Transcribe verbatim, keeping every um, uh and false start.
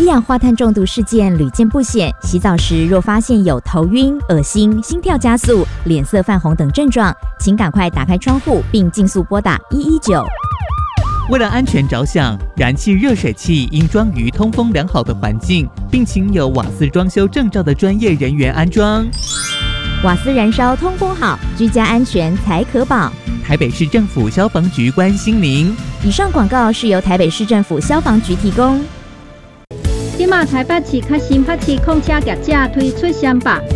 一氧化碳中毒事件屡见不鲜，洗澡时若发现有头晕、恶心、心跳加速、脸色泛红等症状，请赶快打开窗户并尽速拨打一一九。 为了安全着想，燃气热水器应装于通风良好的环境，并请有瓦斯装修证照的专业人员安装。 瓦斯燃烧通风好，居家安全才可保。 台北市政府消防局关心您。 以上广告是由台北市政府消防局提供。 今嘛台北市较新北市控车业者推出商办。